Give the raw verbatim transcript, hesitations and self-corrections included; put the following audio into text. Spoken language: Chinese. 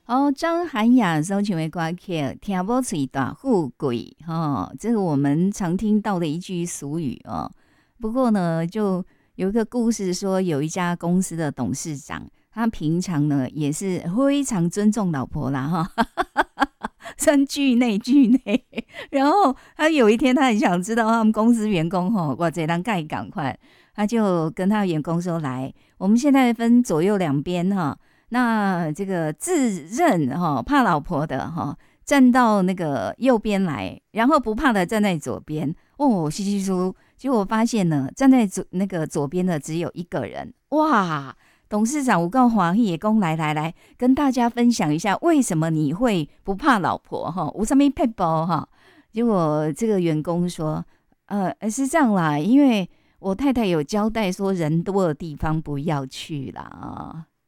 好，张涵雅搜请为歌曲，听不嘴大富贵哈，这个我们常听到的一句俗语哦。不过呢，就有一个故事说，有一家公司的董事长，他平常呢也是非常尊重老婆啦哈，算剧内剧内。然后他有一天，他很想知道他们公司员工哈，哇，这人该赶快，他就跟他的员工说：“来，我们现在分左右两边哈。”那这个自认哈怕老婆的哈，站到那个右边来，然后不怕的站在左边。哦，稀稀疏，结果发现呢，站在左那个左边的只有一个人。哇！董事长，我告黄也公来来来，跟大家分享一下，为什么你会不怕老婆哈？有什么撇步哈？结果这个员工说，呃，是这样啦，因为我太太有交代说，人多的地方不要去啦啊。